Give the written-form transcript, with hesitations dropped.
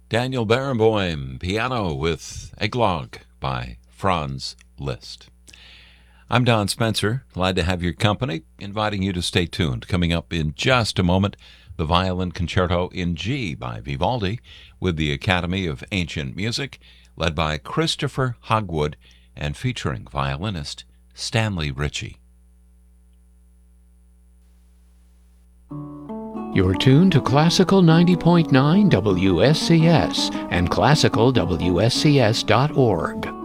Daniel Barenboim, piano with Eglog by Franz Liszt. I'm Don Spencer, glad to have your company, inviting you to stay tuned. Coming up in just a moment, the Violin Concerto in G by Vivaldi with the Academy of Ancient Music, led by Christopher Hogwood and featuring violinist Stanley Ritchie. You're tuned to Classical 90.9 WSCS and classicalwscs.org.